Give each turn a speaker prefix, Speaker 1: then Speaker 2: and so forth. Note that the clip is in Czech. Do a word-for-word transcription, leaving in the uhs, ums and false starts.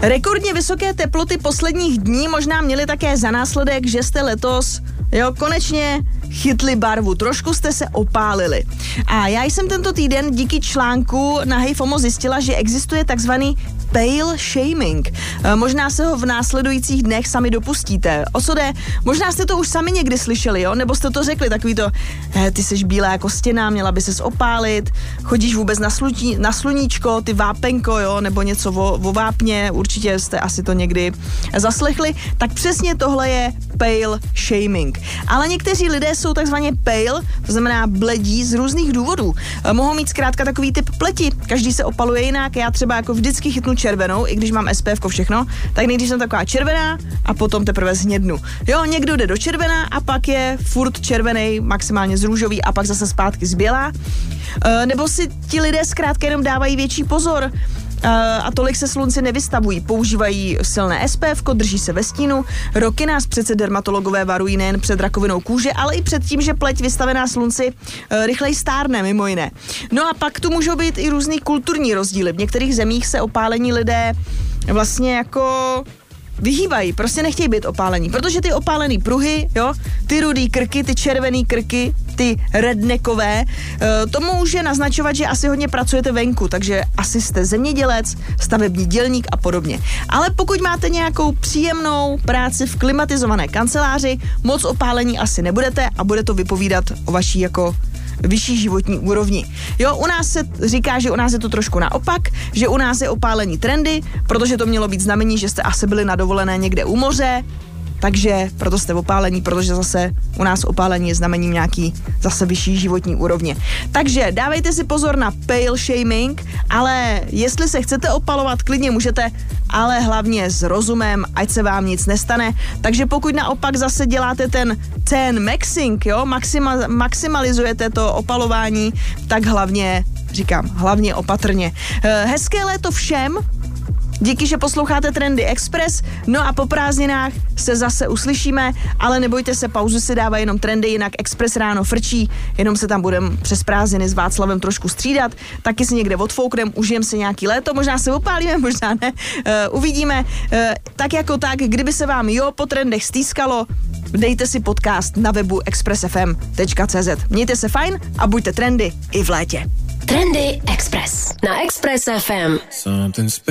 Speaker 1: Rekordně vysoké teploty posledních dní možná měly také za následek, že jste letos, jo, konečně chytli barvu, trošku jste se opálili. A já jsem tento týden díky článku na HeyFOMO zjistila, že existuje takzvaný pale shaming. E, možná se ho v následujících dnech sami dopustíte. O co jde? Možná jste to už sami někdy slyšeli, jo? Nebo jste to řekli, takový to, he, ty seš bílá jako stěna, měla by ses opálit, chodíš vůbec na, sluní, na sluníčko, ty vápenko, jo? Nebo něco o, o vápně, určitě jste asi to někdy zaslechli. Tak přesně tohle je pale shaming. Ale někteří lidé jsou takzvaně pale, to znamená bledí z různých důvodů. E, mohou mít zkrátka takový typ pleti, každý se opaluje jinak, já třeba jako vždycky chytnu červenou, i když mám S P F ko všechno, tak nejdřív jsem taková červená a potom teprve zhnědnu. Jo, někdo jde do červená a pak je furt červený, maximálně z růžový a pak zase zpátky zbělá. E, nebo si ti lidé zkrátka jenom dávají větší pozor a tolik se slunci nevystavují. Používají silné S P F ko, drží se ve stínu. Roky nás přece dermatologové varují nejen před rakovinou kůže, ale i před tím, že pleť vystavená slunci rychleji stárne, mimo jiné. No a pak tu můžou být i různý kulturní rozdíly. V některých zemích se opálení lidé vlastně jako vyhýbají, prostě nechtějí být opálení, protože ty opálený pruhy, jo, ty rudý krky, ty červený krky, ty redneckové, to může naznačovat, že asi hodně pracujete venku, takže asi jste zemědělec, stavební dělník a podobně. Ale pokud máte nějakou příjemnou práci v klimatizované kanceláři, moc opálení asi nebudete a bude to vypovídat o vaší jako vyšší životní úrovni. Jo, u nás se říká, že u nás je to trošku naopak, že u nás je opálení trendy, protože to mělo být znamení, že jste asi byli na dovolené někde u moře, takže proto jste opálení, protože zase u nás opálení je znamením nějaký zase vyšší životní úrovně. Takže dávejte si pozor na pale shaming, ale jestli se chcete opalovat, klidně můžete, ale hlavně s rozumem, ať se vám nic nestane. Takže pokud naopak zase děláte ten ten maxing, jo, maxima, maximalizujete to opalování, tak hlavně, říkám, hlavně opatrně. Hezké léto všem. Díky, že posloucháte Trendy Express, no a po prázdninách se zase uslyšíme, ale nebojte se, pauzu si dává jenom Trendy, jinak Express ráno frčí, jenom se tam budeme přes prázdniny s Václavem trošku střídat, taky si někde odfouknem, užijem si nějaký léto, možná se opálíme, možná ne, uh, uvidíme. Uh, tak jako tak, kdyby se vám jo po trendech stýskalo, dejte si podcast na webu express f m tečka c z. Mějte se fajn a buďte trendy i v létě.
Speaker 2: Trendy Express na Express F M.